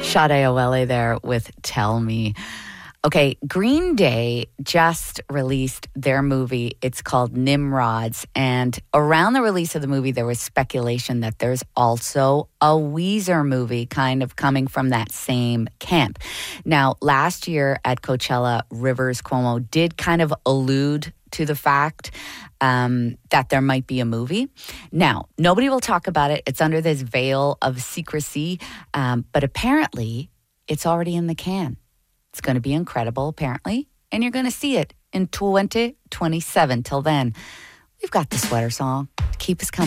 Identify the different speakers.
Speaker 1: Sade Awele there with Tell Me. Okay, Green Day just released their movie. It's called Nimrods. And around the release of the movie, there was speculation that there's also a Weezer movie kind of coming from that same camp. Now, last year at Coachella, Rivers Cuomo did kind of allude to the fact that there might be a movie. Now, nobody will talk about it. It's under this veil of secrecy. But apparently, it's already in the can. It's going to be incredible, apparently, and you're going to see it in 2027. Till then, we've got the sweater song to keep us coming.